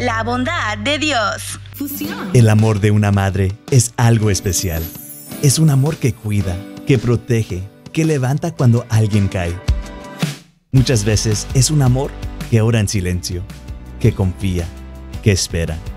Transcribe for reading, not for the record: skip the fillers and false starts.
La bondad de Dios. Fusión. El amor de una madre es algo especial. Es un amor que cuida, que protege, que levanta cuando alguien cae. Muchas veces es un amor que ora en silencio, que confía, que espera.